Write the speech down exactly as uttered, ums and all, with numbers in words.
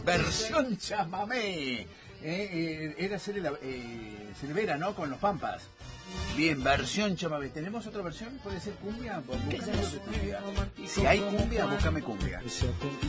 versión chamamé. Eh, eh, era Cele, eh, Celevera, ¿no? Con los Pampas. Bien, versión chamamé. ¿Tenemos otra versión? ¿Puede ser cumbia? Buscame cumbia. Si hay cumbia, búscame cumbia.